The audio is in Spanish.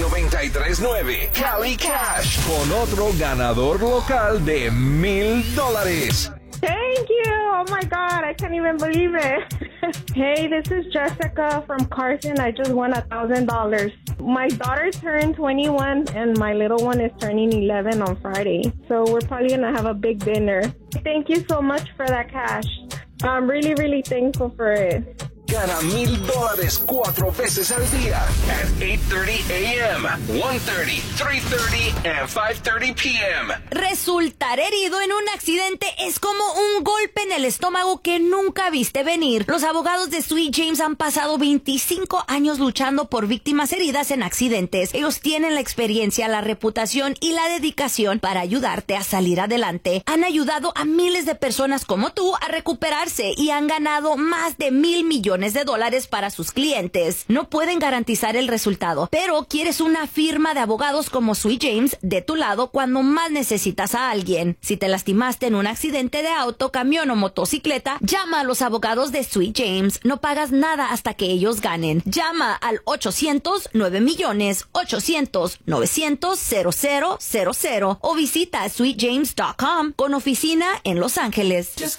93.9 Cali Cash con otro ganador local de $1,000. Thank you. Oh my God, I can't even believe it. Hey, this is Jessica from Carson. I just won $1,000. My daughter turned 21 and my little one is turning 11 on Friday. So we're probably going to have a big dinner. Thank you so much for that cash. I'm really, really thankful for it. Gana $1,000 4 veces al día at 8:30 a.m., 1:30, 3:30, and 5:30 p.m. Resultar herido en un accidente es como un golpe en el estómago que nunca viste venir. Los abogados de Sweet James han pasado 25 años luchando por víctimas heridas en accidentes. Ellos tienen la experiencia, la reputación y la dedicación para ayudarte a salir adelante. Han ayudado a miles de personas como tú a recuperarse y han ganado más de $1,000 millones para sus clientes. No pueden garantizar el resultado, pero quieres una firma de abogados como Sweet James de tu lado cuando más necesitas a alguien. Si te lastimaste en un accidente de auto, camión o motocicleta, llama a los abogados de Sweet James. No pagas nada hasta que ellos ganen. Llama al 800-9 800-900-0000 o visita sweetjames.com con oficina en Los Ángeles.